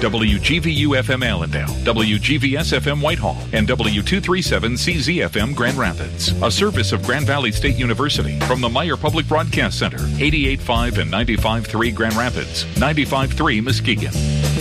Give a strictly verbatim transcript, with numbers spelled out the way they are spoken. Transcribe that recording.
W G V U F M Allendale, W G V S F M Whitehall, and W two thirty-seven C Z F M Grand Rapids. A service of Grand Valley State University from the Meyer Public Broadcast Center, eighty-eight point five and ninety-five point three Grand Rapids, ninety-five point three Muskegon.